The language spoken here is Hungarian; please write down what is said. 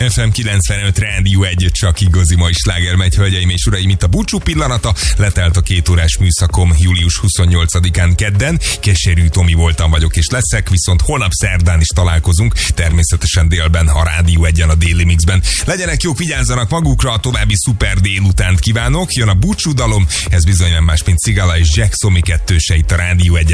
FM 95 Rádió 1, csak igazi mai sláger megy, hölgyeim és uraim, itt a búcsú pillanata. Letelt a 2 órás műszakom július 28-án kedden. Keserű Tomi voltam, vagyok és leszek, viszont holnap szerdán is találkozunk, természetesen délben a Rádió 1-en, a Déli Mixben. Legyenek jók, vigyázzanak magukra, a további szuper délutánt kívánok. Jön a búcsúdalom, ez bizony nem más, mint Cigala és Jackson, mi kettőse itt a Rádió 1-en.